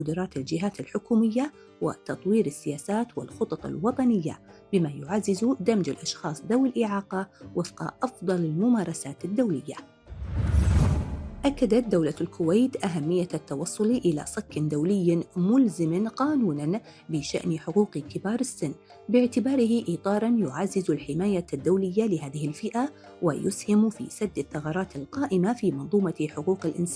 قدرات الجهات الحكومية وتطوير السياسات والخطط الوطنية، بما يعزز دمج الأشخاص ذوي الإعاقة وفق أفضل الممارسات الدولية. أكدت دولة الكويت أهمية التوصل إلى صك دولي ملزم قانوناً بشأن حقوق كبار السن، باعتباره إطاراً يعزز الحماية الدولية لهذه الفئة ويسهم في سد الثغرات القائمة في منظومة حقوق الإنسان